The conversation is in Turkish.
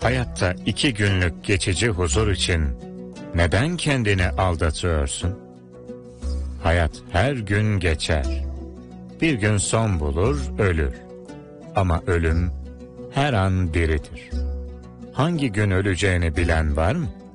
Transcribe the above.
Hayatta 2 günlük geçici huzur için neden kendini aldatıyorsun? Hayat her gün geçer. Bir gün son bulur, ölür. Ama ölüm her an diridir. Hangi gün öleceğini bilen var mı?